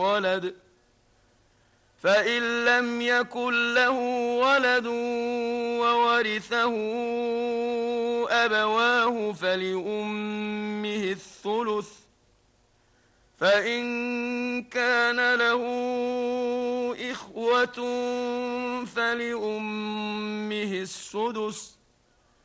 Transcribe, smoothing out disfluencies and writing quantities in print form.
ولد، فإن لم يكن له ولد وورثه أبواه فلأمه الثلث، فإن كان له إخوة فلأمه السدس،